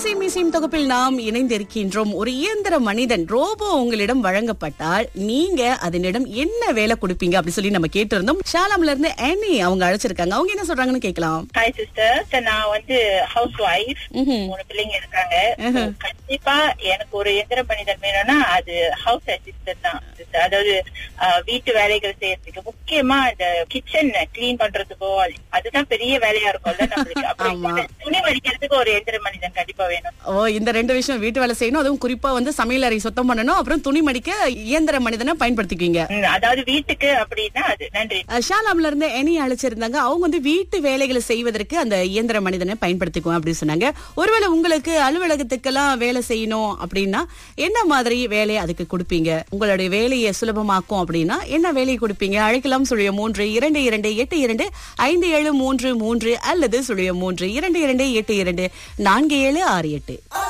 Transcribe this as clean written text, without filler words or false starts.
இசையும் தொகுப்பில் நாம் இணைந்திருக்கின்றோம். ஒரு இயந்திர மனிதன் ரோபோ உங்களிடம் வழங்கப்பட்டால் நீங்க அதனிடம் என்ன வேலை கொடுப்பீங்க அப்படி சொல்லி நம்ம கேட்டிருந்தோம். ஷாலாம்ல இருந்து ஆனி அவங்க அழைச்சிருக்காங்க. அவங்க என்ன சொல்றாங்கன்னு கேட்கலாம். ஹாய் சிஸ்டர், நான் ஹவுஸ் ஒய்ஃப், 3 பிள்ளைங்க இருக்காங்க. கண்டிப்பா எனக்கு ஒரு இயந்திர மனிதன் வேணும்னா அது ஹவுஸ் அசிஸ்டன்ட் தான். அதாவது வீட்டு வேலைகள் செய்யறதுக்கு, முக்கியமா இந்த கிச்சன் கிளீன் பண்றதுக்கோ அதுதான் பெரிய வேலையா இருக்கும்ல நம்மளுக்கு. அப்புறம் துணி மடிக்கிறதுக்கு ஒரு இயந்திர மனிதன் கண்டிப்பா வேணும். இந்த 2 விஷயம், வீட்டு வேலை செய்யணும், அதுவும் குறிப்பா சமையல் அறை சுத்தம் பண்ணணும், அப்புறம் துணி மடிக்க இயந்திர மனிதனை பயன்படுத்திக்குவீங்க. அதாவது வீட்டுக்கு அப்படின்னா அது. நன்றி. ஷாலாம்ல இருந்து எனி அழைச்சிருந்தாங்க. அவங்க வீட்டு வேலைகளை செய்வதற்கு அந்த இயந்திர மனிதனை பயன்படுத்திக்குவோம் அப்படின்னு சொன்னாங்க. ஒருவேளை உங்களுக்கு அலுவலகத்துக்கெல்லாம் வேலை செய்யணும் அப்படின்னா என்ன மாதிரி வேலையை அதுக்கு கொடுப்பீங்க? உங்களுடைய வேலையை சுலபமாக்கும் அப்படின்னா என்ன வேலையை கொடுப்பீங்க? அழைக்கலாம் 0322825733 அல்லது 0322824768.